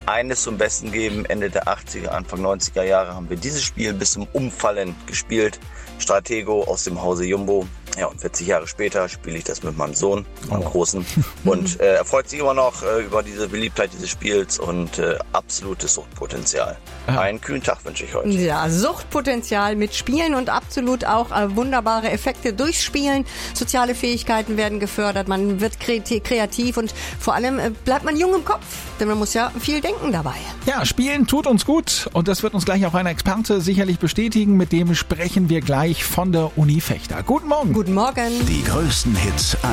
eines zum Besten geben. Ende der 80er, Anfang 90er Jahre haben wir dieses Spiel bis zum Umfallen gespielt. Stratego aus dem Hause Jumbo. Ja, und 40 Jahre später spiele ich das mit meinem Sohn, meinem Großen. Und er freut sich immer noch über diese Beliebtheit dieses Spiels und absolutes Suchtpotenzial. Einen kühlen Tag wünsche ich heute. Ja, Suchtpotenzial mit Spielen und absolut auch wunderbare Effekte durchs Spielen. Soziale Fähigkeiten werden gefördert, man wird kreativ und vor allem bleibt man jung im Kopf, denn man muss ja viel denken dabei. Ja, Spielen tut uns gut und das wird uns gleich auch ein Experte sicherlich bestätigen. Mit dem sprechen wir gleich von der Uni Vechta. Guten Morgen. Guten Morgen. Die größten Hits